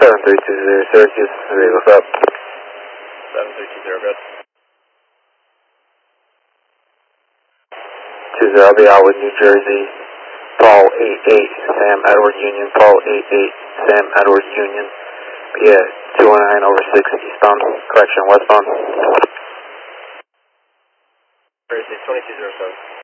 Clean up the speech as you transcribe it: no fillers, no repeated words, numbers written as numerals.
7320 Syracuse, what's up? 7320, good. 20, I'll be out with New Jersey, Paul 88, Sam Edward Union, Paul 88, Sam Edward Union. Yeah, 219 over 6 eastbound, correction, westbound. Jersey 2207.